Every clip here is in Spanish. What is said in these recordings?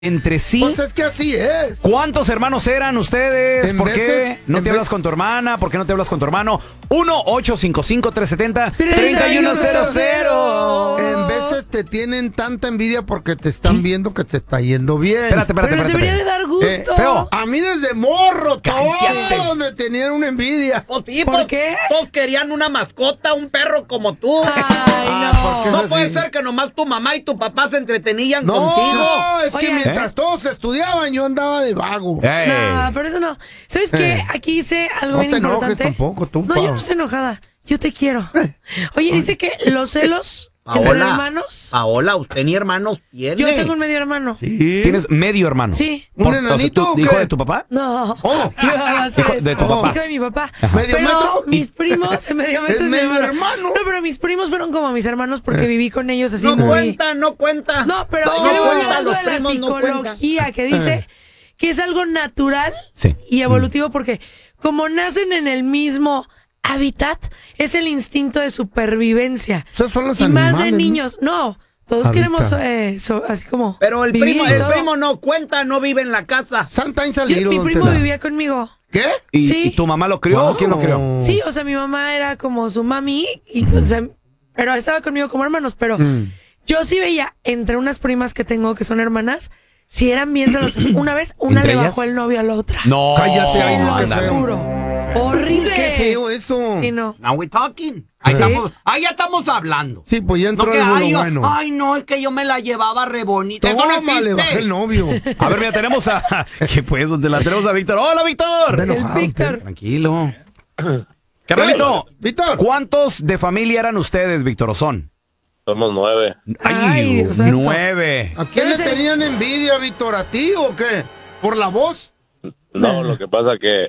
entre sí. Pues es que así es. ¿Cuántos hermanos eran ustedes? ¿Por qué no te hablas con tu hermana? ¿Por qué no te hablas con tu hermano? 1-855-370-3100. En veces te tienen tanta envidia porque te están viendo que te está yendo bien. Espérate. Pero les debería de dar gusto. Feo. A mí desde morro Cállate. todos me tenían una envidia. Pues sí, ¿Por pues, qué? todos querían una mascota, un perro como tú. Ay, no. ¿por qué? No es puede así. ser que nomás tu mamá y tu papá se entretenían No, contigo. es que Oye. mientras todos estudiaban yo andaba de vago. Ey. No, pero eso no. ¿Sabes qué? Aquí hice algo No bien te enojes importante. tampoco, tú, No, yo Pau. no estoy enojada. Yo te quiero. Oye, dice que los celos entre hermanos. Paola, usted ni hermanos tiene. Yo tengo un medio hermano. Sí. ¿Tienes medio hermano? Sí. ¿Un enanito o qué? ¿Hijo de tu papá? No. Oh. ¿Qué va a ser Hijo de tu eso? papá. Hijo de mi papá. ¿Medio Pero metro? mis primos, medio metro Es mi medio hermano. No, pero mis primos fueron como mis hermanos porque viví con ellos así No muy... cuenta, no cuenta. No, pero No yo le voy a cuenta, hablar algo los de la primos no psicología que dice que es algo natural Sí. y evolutivo porque como nacen en el mismo hábitat, es el instinto de supervivencia. Esos son los Y más de animales, ¿no? niños, no, todos Hábitat. queremos así como Pero el vivir primo, y el todo. primo no cuenta, no vive en la casa. Santa Mi salido. primo vivía conmigo. ¿Qué? ¿Y, Sí. y tu mamá lo crió o quién lo crió? Sí, o sea, mi mamá era como su mami, y, o sea, pero estaba conmigo como hermanos, pero yo sí veía entre unas primas que tengo que son hermanas, si eran bien celosas. Una vez, una ¿Entre le ellas? bajó el novio a la otra. No. Cállate, Se ay, no, lo qué feo. juro. Horrible. Qué feo eso. Sí, no. Now we talking. Ahí Sí. estamos, ahí ya estamos hablando. Sí, pues ya No entró que, el ay, bueno. ay, no, es que yo me la llevaba re bonita. Eso no Toma, le bajé existe. el novio. A ver, mira, tenemos a... ¿Qué pues? ¿Dónde la tenemos a Víctor? ¡Hola, Víctor! Está El enojado Víctor. usted. Tranquilo. Carnalito, Víctor. ¿cuántos de familia eran ustedes, Víctor, o son? Somos 9. Ay, Dios santo. 9. ¿A quién le Pero ese- tenían envidia, Víctor? ¿A ti o qué? ¿Por la voz? No, lo que pasa que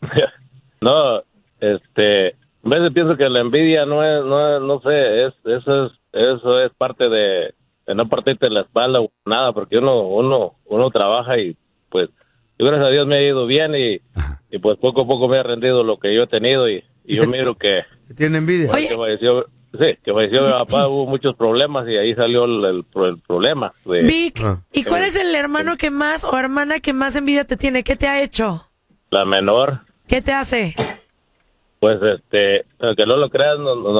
no, a veces pienso que la envidia no sé, eso es parte de no partirte la espalda o nada, porque uno trabaja y pues yo, gracias a Dios me ha ido bien y pues poco a poco me ha rendido lo que yo he tenido y yo miro que ¿Que tiene envidia? Oye. que falleció mi papá, hubo muchos problemas y ahí salió el problema. Vic, Ah. ¿y cuál es el hermano que más o hermana que más envidia te tiene? ¿Qué te ha hecho? La menor. ¿Qué te hace? Pues que no lo creas,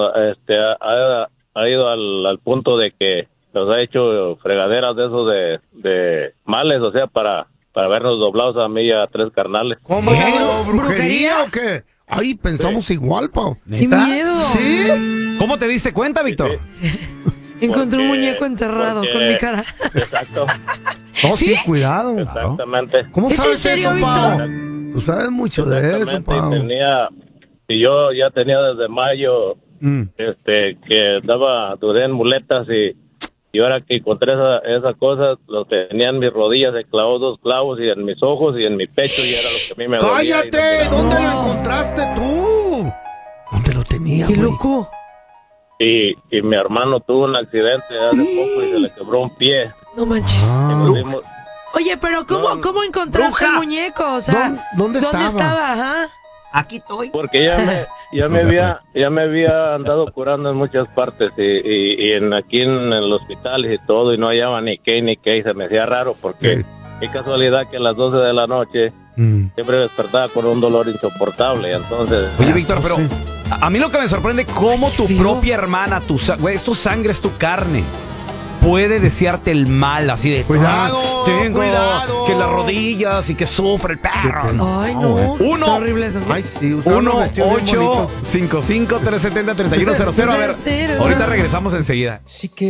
ha ido al punto de que nos ha hecho fregaderas de esos de males, o sea, para vernos doblados a mí y a 3 carnales. ¿Cómo? ¿Qué? ¿Brujería o qué? Ay, pensamos igual, Pau. ¡Qué miedo! ¿Sí? ¿Cómo te diste cuenta, Víctor? Encontré un Porque- muñeco enterrado porque- con mi cara. Exacto, No, sí, cuidado. exactamente. ¿Cómo ¿Es sabes en serio, eso, Víctor? Pau? Tú sabes mucho de eso, Exactamente, Pau. y yo ya tenía desde mayo, Mm. que duré en muletas y ahora que encontré esa cosa, lo tenía en mis rodillas, se clavó 2 clavos y en mis ojos y en mi pecho y era lo que a mí me dolía. y ¡Cállate! no miraba. ¿Dónde lo No. encontraste tú? ¿Dónde lo tenía, ¡Qué güey? loco! Y mi hermano tuvo un accidente hace poco y se le quebró un pie. No manches. Y nos dimos- Oye, pero ¿cómo encontraste el muñeco? O sea, ¿Dónde estaba? Ajá. Aquí estoy. Porque ya me había andado curando en muchas partes y aquí en el hospital y todo y no hallaba ni qué, y se me hacía raro porque Sí. qué casualidad que a las 12 de la noche siempre despertaba con un dolor insoportable, entonces... Oye, Víctor, pero Sí. a mí lo que me sorprende cómo tu feo. propia hermana, güey, es tu sangre, es tu carne, puede desearte el mal, así de... Cuidado, "Ah, tengo cuidado". que las rodillas y que sufre el perro. Ay, no. Qué Uno. horrible eso. Ay, sí, usaba unos vestidos bien bonitos. 1-855-370-3100. A ver, ahorita regresamos enseguida.